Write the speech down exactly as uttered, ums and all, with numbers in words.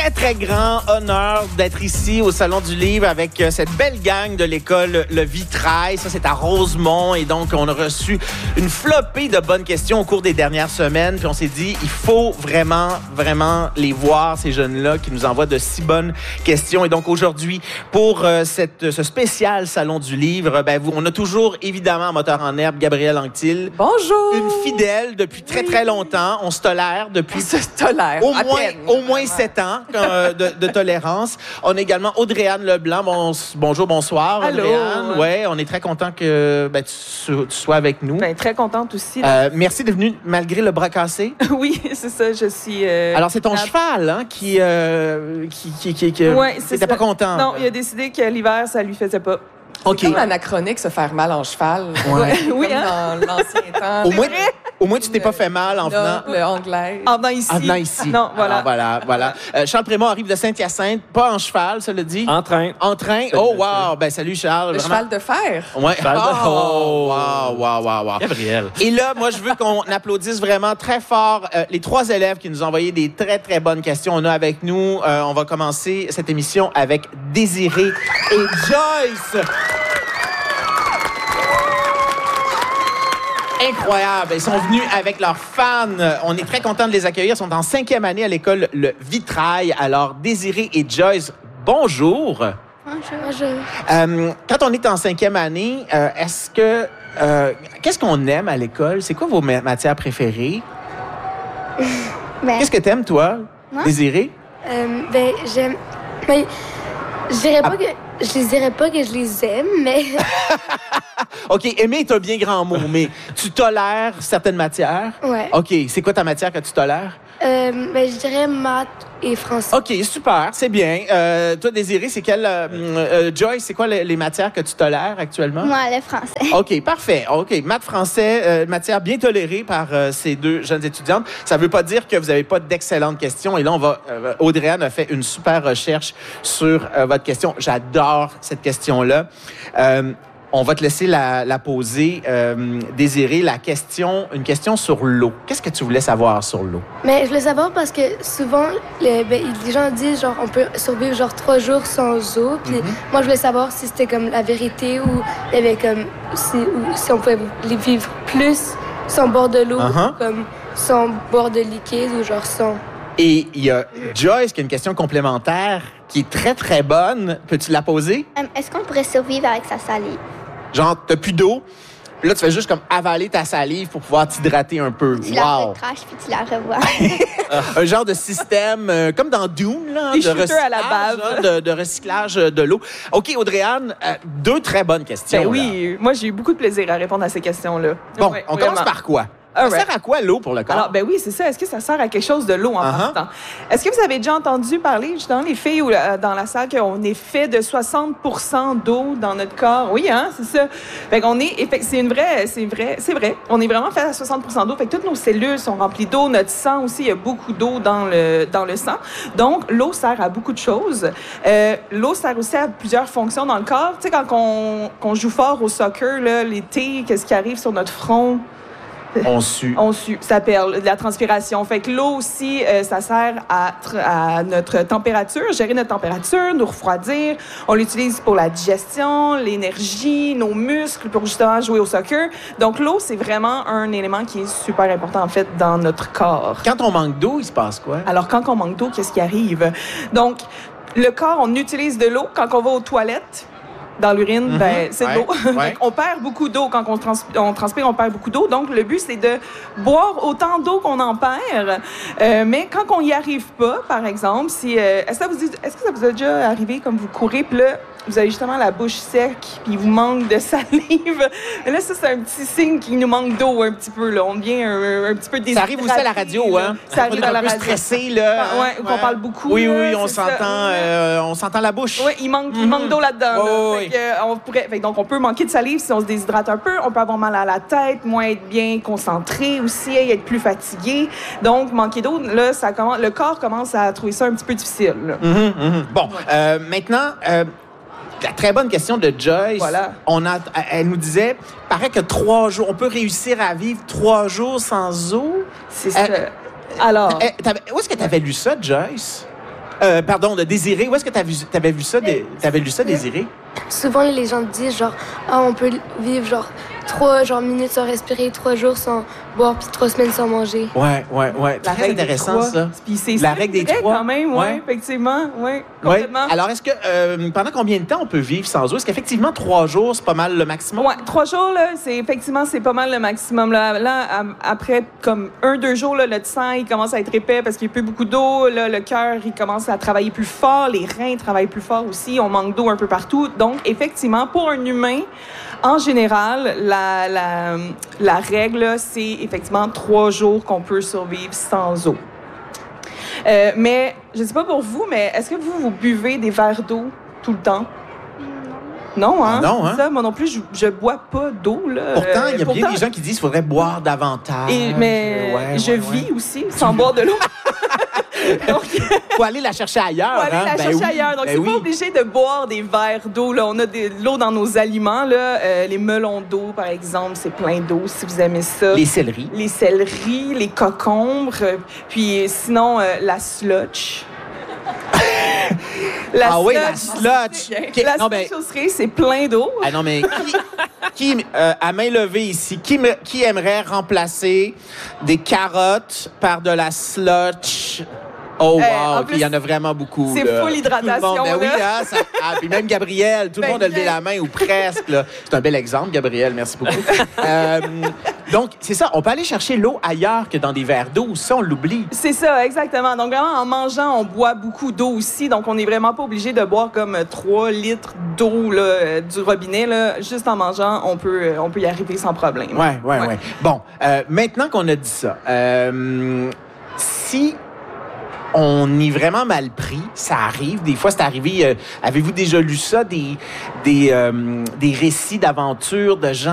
très, très grand honneur d'être ici au Salon du Livre avec cette belle gang de l'école Le Vitrail. Ça, c'est à Rosemont. Et donc, on a reçu une flopée de bonnes questions au cours des dernières semaines. Puis on s'est dit, il faut vraiment, vraiment les voir, ces jeunes-là, qui nous envoient de si bonnes questions. Et donc, aujourd'hui, pour euh, cette, ce spécial Salon du Livre, ben, vous, on a toujours, évidemment, en moteur en herbe, Gabrielle Anctil. Bonjour! Une fidèle depuis très, oui. très longtemps. On se tolère depuis... On se tolère, Au à moins, peine. au moins sept ans euh, de, de tolérance. On a également Audrey-Anne Leblanc. Bon, bonjour, bonsoir, Allô. Audrey-Anne. Ouais, on est très content que ben, tu, tu sois avec nous. Ben, très contente aussi. Euh, merci d'être venue malgré le bras cassé. Oui, c'est ça, je suis... Euh, Alors, c'est ton la... cheval hein, qui, euh, qui, qui, qui, qui ouais, c'est était pas content. Non, il a décidé que l'hiver, ça lui faisait pas. OK. C'est comme anachronique, se faire mal en cheval. Ouais. Oui, Comme hein? dans l'ancien temps. Au moins, au moins, tu t'es pas fait mal en venant. Le anglais. En venant ici. En venant ici. Non, voilà. Alors, voilà, voilà. Euh, Charles Prémont arrive de Saint-Hyacinthe, pas en cheval, ça le dit. En train. En train. Oh, wow. Ben, salut, Charles. Le Vraiment. cheval de fer. Ouais. Cheval de- Oh, wow, wow, wow, wow. Gabriel. Et là, moi, je veux qu'on applaudisse vraiment très fort euh, les trois élèves qui nous ont envoyé des très, très bonnes questions. On a avec nous, euh, on va commencer cette émission avec Désiré et Joyce. Incroyable. Ils sont venus avec leurs fans. On est très contents de les accueillir. Ils sont en cinquième année à l'école Le Vitrail. Alors, Désiré et Joyce, bonjour. Bonjour. Bonjour. Euh, quand on est en cinquième année, euh, est-ce que... euh, qu'est-ce qu'on aime à l'école? C'est quoi vos ma- matières préférées? Ben, Qu'est-ce que t'aimes, toi, Moi? Désiré? euh, ben, j'aime. Ben, je dirais pas que. Je les dirais pas que je les aime, mais. OK, aimer est un bien grand mot, mais tu tolères certaines matières? Ouais. OK, c'est quoi ta matière que tu tolères? Euh, ben, je dirais maths et français. OK, super, c'est bien. Euh, toi, Désiré, c'est quelle... euh, euh, Joyce, c'est quoi les, les matières que tu tolères actuellement? Moi, le français. OK, parfait. OK, maths français, euh, matière bien tolérée par euh, ces deux jeunes étudiantes. Ça ne veut pas dire que vous n'avez pas d'excellentes questions. Et là, on va... Euh, Audrey-Anne a fait une super recherche sur euh, votre question. J'adore cette question-là. Euh, on va te laisser la, la poser. Euh, Désiré, la question, une question sur l'eau. Qu'est-ce que tu voulais savoir sur l'eau? Mais je voulais savoir parce que souvent, le, ben, les gens disent genre on peut survivre genre trois jours sans eau. Puis moi, je voulais savoir si c'était comme la vérité ou il y avait comme si, ou si on pouvait les vivre plus sans bord de l'eau, Uh-huh. comme sans bord de liquide ou genre sans. Et il y a Joyce qui a une question complémentaire qui est très, très bonne. Peux-tu la poser? Euh, Est-ce qu'on pourrait survivre avec sa salive? Genre, t'as plus d'eau. Là, tu fais juste comme avaler ta salive pour pouvoir t'hydrater un peu. Tu la Wow! recraches puis tu la revois. Un genre de système, euh, comme dans Dune, là, Des de shooters à la recyclage, bave. hein, de, de recyclage de l'eau. OK, Audrey-Anne, euh, deux très bonnes questions. Ben là. oui, moi, j'ai eu beaucoup de plaisir à répondre à ces questions-là. Bon, Ouais, on vraiment. commence par quoi? All Ça right. sert à quoi l'eau pour le corps? Alors, ben oui, c'est ça. Est-ce que ça sert à quelque chose de l'eau en Uh-huh. partant? Est-ce que vous avez déjà entendu parler, justement, les filles ou euh, dans la salle, qu'on est fait de soixante pour cent d'eau dans notre corps? Oui, hein, c'est ça. Fait qu'on est, fait que c'est une vraie, c'est vrai, c'est vrai. On est vraiment fait à soixante pour cent d'eau. Fait que toutes nos cellules sont remplies d'eau. Notre sang aussi, il y a beaucoup d'eau dans le, dans le sang. Donc, l'eau sert à beaucoup de choses. Euh, l'eau sert aussi à plusieurs fonctions dans le corps. Tu sais, quand on, qu'on joue fort au soccer, là, l'été, qu'est-ce qui arrive sur notre front? On sue. On sue, ça perd de la transpiration. Fait que l'eau aussi, euh, ça sert à, tr- à notre température, gérer notre température, nous refroidir. On l'utilise pour la digestion, l'énergie, nos muscles, pour justement jouer au soccer. Donc l'eau, c'est vraiment un élément qui est super important, en fait, dans notre corps. Quand on manque d'eau, il se passe quoi? Alors, quand on manque d'eau, qu'est-ce qui arrive? Donc, le corps, on utilise de l'eau quand on va aux toilettes. Dans l'urine, Mm-hmm. ben, c'est Ouais, de l'eau. ouais. On perd beaucoup d'eau. Quand on, trans- on transpire, on perd beaucoup d'eau. Donc, le but, c'est de boire autant d'eau qu'on en perd. Euh, mais quand on n'y arrive pas, par exemple, si, euh, est-ce, que ça vous, dit- est-ce que ça vous a déjà arrivé comme vous courez, puis là, vous avez justement la bouche sec, puis il vous manque de salive. Mais là, ça, c'est un petit signe qu'il nous manque d'eau un petit peu. Là. On devient un, un petit peu déshydraté. Ça arrive aussi à la radio, hein? Ça arrive on est à un la peu radio. stressé, là. Ah, ouais, qu'on parle beaucoup, Oui, là, oui, on c'est ça. s'entend, euh, on s'entend la bouche. Oui, il manque, il manque d'eau là-dedans. Oui, là. oui, Fait que, euh, on pourrait, fait que donc, on peut manquer de salive si on se déshydrate un peu. On peut avoir mal à la tête, moins être bien concentré aussi, être plus fatigué. Donc, manquer d'eau, là, ça commence, le corps commence à trouver ça un petit peu difficile. Là. Mhm, mhm. Bon, euh, maintenant, euh, la très bonne question de Joyce. Voilà. On a, elle nous disait, paraît que trois jours, on peut réussir à vivre trois jours sans eau. C'est Euh, ça. Alors, Eh, t'avais- où est-ce que tu avais lu ça, Joyce? Euh, pardon, de Désiré. Où est-ce que tu vu, avais vu ça? Tu avais lu ça, Désiré? Souvent, les gens disent genre, ah, on peut vivre genre trois genre, minutes sans respirer, trois jours sans boire, puis trois semaines sans manger. Ouais, ouais, ouais. La Très règle des intéressant, trois. ça. Puis c'est La ça, règle des vrai, trois. quand même, oui, Ouais. effectivement. Oui, Ouais. complètement. Alors, est-ce que euh, pendant combien de temps on peut vivre sans eau? Est-ce qu'effectivement, trois jours, c'est pas mal le maximum? Ouais, trois jours, là, c'est effectivement, c'est pas mal le maximum. Là, là à- après, comme un, deux jours, là, le sang, il commence à être épais parce qu'il n'y a plus beaucoup d'eau. Là, le cœur, il commence à travailler plus fort. Les reins travaillent plus fort aussi. On manque d'eau un peu partout. Donc, effectivement, pour un humain, en général, la, la, la règle, c'est effectivement trois jours qu'on peut survivre sans eau. Euh, mais, je ne sais pas pour vous, mais est-ce que vous, vous buvez des verres d'eau tout le temps? Non, hein? Ah non, hein? Ça, moi non plus, je, je bois pas d'eau, là. Pourtant, il y a Euh, bien des gens qui disent qu'il faudrait boire davantage. Et, mais Ouais, je ouais, vis ouais. aussi sans boire de l'eau. Donc, Faut aller la chercher ailleurs. faut aller hein? la Ben chercher oui, ailleurs. Donc, ben c'est oui. pas obligé de boire des verres d'eau. Là. On a de l'eau dans nos aliments. Là. Euh, les melons d'eau, par exemple, c'est plein d'eau, si vous aimez ça. Les céleris. Les céleris, les cocombres. euh, Puis sinon, euh, la slotch. La Ah oui, la slotch. slotch. Ok, La non, ben- slotcherie, c'est plein d'eau. Ah non, mais qui, qui euh, à main levée ici, qui, me- qui aimerait remplacer des carottes par de la slotch? Oh, wow, Eh, en OK, plus, il y en a vraiment beaucoup. c'est là. full hydratation, Tout le monde, ben oui, là. hein, ça- ah, puis même Gabriel, tout le Ben, monde a levé bien. la main ou presque. là. C'est un bel exemple, Gabriel, merci beaucoup. Euh, donc, c'est ça, on peut aller chercher l'eau ailleurs que dans des verres d'eau. Ça, on l'oublie. C'est ça, exactement. Donc, vraiment, en mangeant, on boit beaucoup d'eau aussi. Donc, on n'est vraiment pas obligé de boire comme trois litres d'eau là, euh, du robinet. Là. Juste en mangeant, on peut, euh, on peut y arriver sans problème. Oui, oui, Ouais. oui. Bon, euh, maintenant qu'on a dit ça, euh, si on est vraiment mal pris, ça arrive. Des fois, c'est arrivé. Euh, avez-vous déjà lu ça, des, des, euh, des récits d'aventure de gens